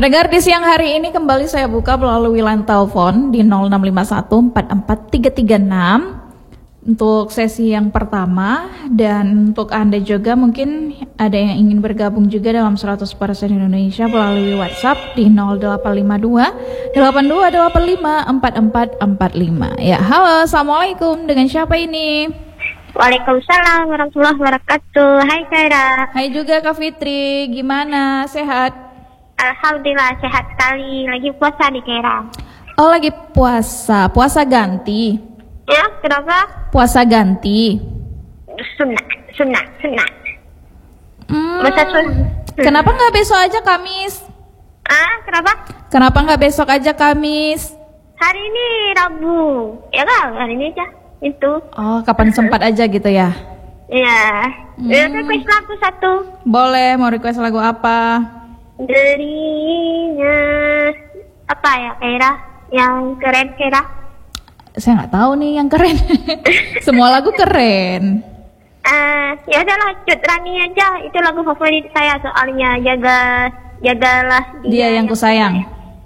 Pendengar, di siang hari ini kembali saya buka melalui line telepon di 0651443336 untuk sesi yang pertama, dan untuk Anda juga mungkin ada yang ingin bergabung juga dalam 100% Indonesia melalui WhatsApp di 0852 8285 4445. Ya, halo, assalamualaikum. Dengan siapa ini? Waalaikumsalam warahmatullahi wabarakatuh. Hai Kaira. Hai juga Kak Fitri, gimana? Sehat? Alhamdulillah sehat sekali. Lagi puasa di Kaira. Oh, lagi puasa. Puasa ganti. Ya, kenapa? Puasa ganti. Sunnah. Kenapa nggak besok aja Kamis? Kenapa? Kenapa nggak besok aja Kamis? Hari ini Rabu. Ya kan, hari ini aja. Itu. Oh, kapan sempat aja gitu ya? Iya. Request lagu satu. Boleh, mau request lagu apa? Darinya apa ya, Kaira? Yang keren, Kaira? Saya nggak tahu nih yang keren. Semua lagu keren. Ya udahlah, Cut Rani aja. Itu lagu favorit saya soalnya. Jagalah Dia yang kusayang.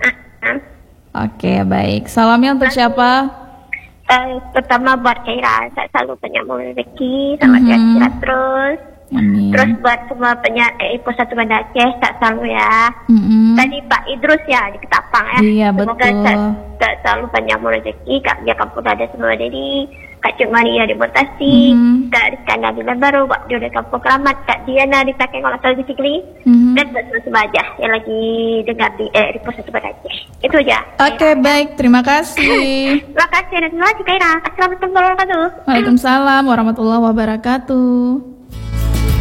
Oke, baik. Salamnya untuk siapa? Pertama buat Kaira, saya selalu penyambung rezeki sama sehat terus. Amin. Terus buat semua penyanyi Eko Satu Banda Aceh, tak selalu ya. Tadi Pak Idrus ya di Ketapang ya. Iya, semoga betul. tak selalu penyambung rezeki. Kak Dia Kampung ada semua dari Kak Cuk Maria di Montasi, Kak Rizkana di Baru, Kak Dio di Kampung Keramat, Kak Diana di Takeng Kalau Selalu di Sikli, dan buat semua aja yang lagi dengar di Eko Satu Banda Aceh. Itu aja. Oke, baik. Terima kasih. Terima kasih dan terima kasih Kaira. Assalamualaikum warahmatullahi wabarakatuh. Waalaikumsalam warahmatullahi wabarakatuh.